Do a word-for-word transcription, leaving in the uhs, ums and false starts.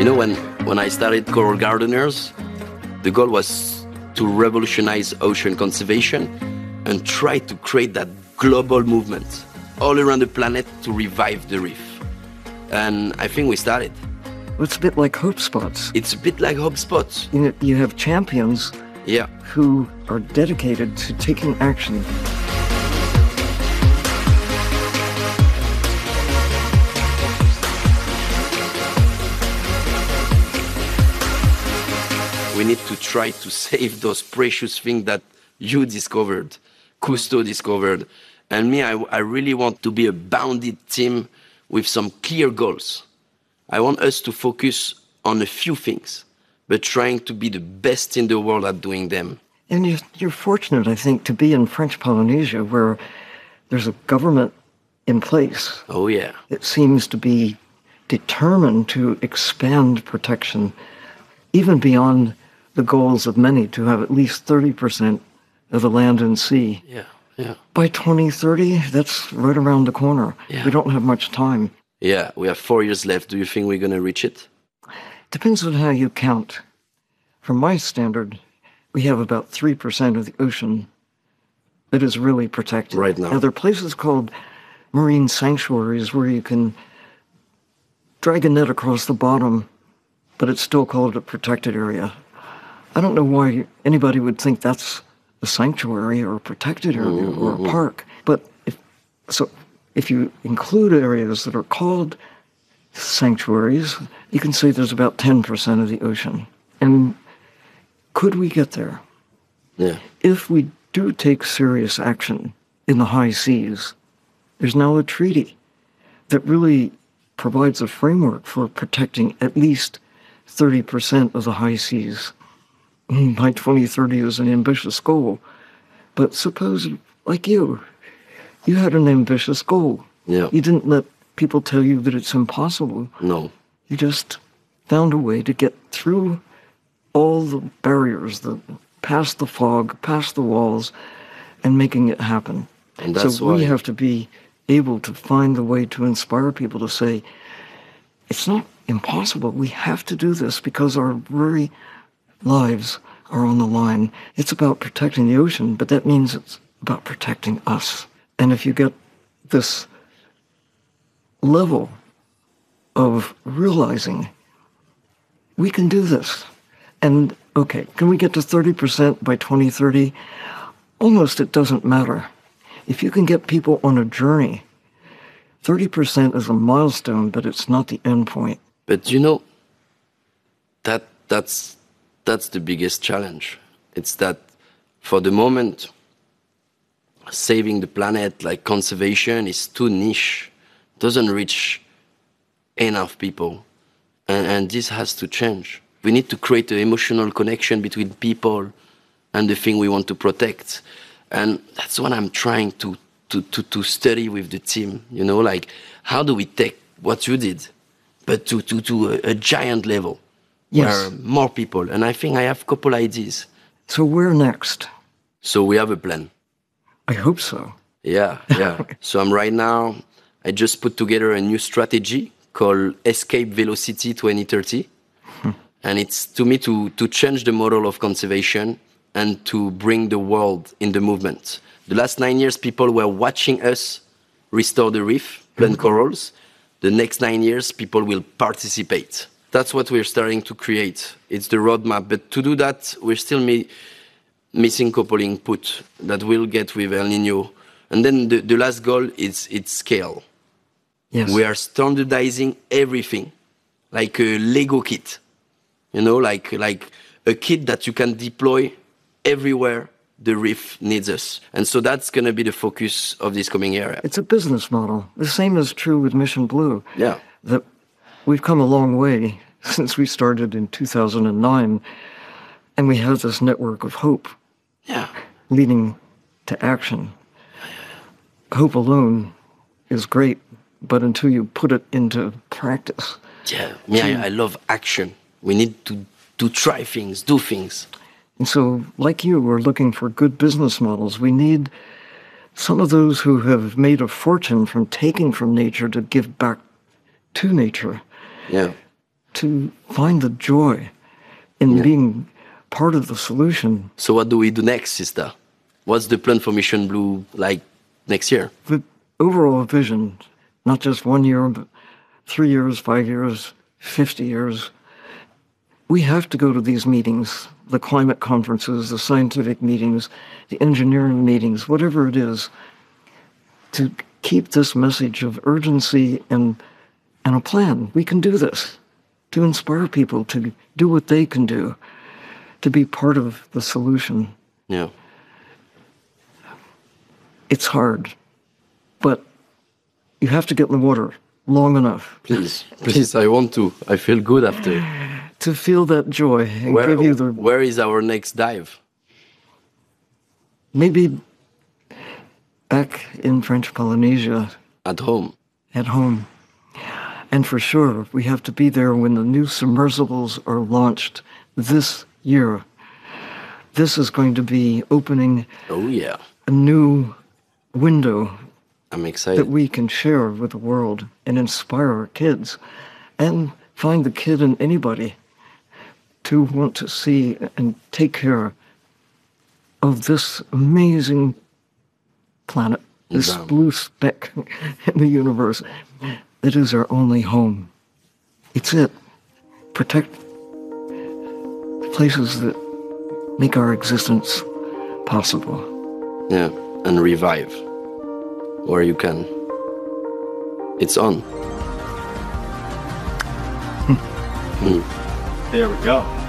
You know, when, when I started Coral Gardeners, the goal was to revolutionize ocean conservation and try to create that global movement all around the planet to revive the reef. And I think we started. It's a bit like Hope Spots. It's a bit like Hope Spots. You know, you have champions yeah. who are dedicated to taking action. We need to try to save those precious things that you discovered, Cousteau discovered. And me, I, I really want to be a bounded team with some clear goals. I want us to focus on a few things, but trying to be the best in the world at doing them. And you're, you're fortunate, I think, to be in French Polynesia, where there's a government in place. Oh, yeah. It seems to be determined to expand protection, even beyond the goals of many, to have at least thirty percent of the land and sea. Yeah, yeah. By twenty thirty, that's right around the corner. Yeah. We don't have much time. Yeah, we have four years left. Do you think we're going to reach it? Depends on how you count. From my standard, we have about three percent of the ocean that is really protected. Right now. Now, there are places called marine sanctuaries where you can drag a net across the bottom, but it's still called a protected area. I don't know why anybody would think that's a sanctuary or a protected area mm-hmm. or a park. But if, so if you include areas that are called sanctuaries, you can say there's about ten percent of the ocean. And could we get there? Yeah. If we do take serious action in the high seas, there's now a treaty that really provides a framework for protecting at least thirty percent of the high seas. By twenty thirty is an ambitious goal. But suppose, like you, you had an ambitious goal. Yeah. You didn't let people tell you that it's impossible. No. You just found a way to get through all the barriers, the, past the fog, past the walls, and making it happen. And that's so why we have to be able to find the way to inspire people to say, it's not impossible. We have to do this because our very lives are on the line. It's about protecting the ocean, but that means it's about protecting us. And if you get this level of realizing we can do this, and okay, can we get to thirty percent by twenty thirty? Almost it doesn't matter. If you can get people on a journey, thirty percent is a milestone, but it's not the end point. But you know, that that's that's the biggest challenge. It's that for the moment, saving the planet, like conservation, is too niche, doesn't reach enough people. And, and this has to change. We need to create an emotional connection between people and the thing we want to protect. And that's what I'm trying to, to, to, to study with the team. You know, like, how do we take what you did, but to, to, to a, a giant level? Yes. Where more people. And I think I have a couple ideas. So where next? So we have a plan. I hope so. Yeah, yeah. So I'm right now, I just put together a new strategy called Escape Velocity twenty thirty. Hmm. And it's, to me, to, to change the model of conservation and to bring the world in the movement. The last nine years, people were watching us restore the reef, plant mm-hmm. corals. The next nine years, people will participate. That's what we're starting to create. It's the roadmap. But to do that, we're still mi- missing couple input that we'll get with El Nino. And then the, the last goal is it's scale. Yes. We are standardizing everything, like a Lego kit. You know, like like a kit that you can deploy everywhere the reef needs us. And so that's going to be the focus of this coming area. It's a business model. The same is true with Mission Blue. Yeah. That we've come a long way since we started in two thousand nine, and we have this network of hope. Yeah. Leading to action. Hope alone is great, but until you put it into practice. Yeah, me, I, I love action. We need to, to try things, do things. And so, like you, we're looking for good business models. We need some of those who have made a fortune from taking from nature to give back to nature. Yeah. to find the joy in yeah. being part of the solution. So what do we do next, sister? What's the plan for Mission Blue like next year? The overall vision, not just one year, but three years, five years, fifty years. We have to go to these meetings, the climate conferences, the scientific meetings, the engineering meetings, whatever it is, to keep this message of urgency and, and a plan. We can do this, to inspire people to do what they can do, to be part of the solution. Yeah. It's hard, but you have to get in the water long enough. Please, please, I want to. I feel good after. To feel that joy and where, give you the... Where is our next dive? Maybe back in French Polynesia. At home. At home. And for sure, we have to be there when the new submersibles are launched this year. This is going to be opening oh, yeah. a new window I'm excited. that we can share with the world and inspire our kids and find the kid in anybody to want to see and take care of this amazing planet, this Damn. blue speck in the universe. It is our only home. It's it. Protect the places that make our existence possible. Yeah, and revive where you can. It's on. There we go.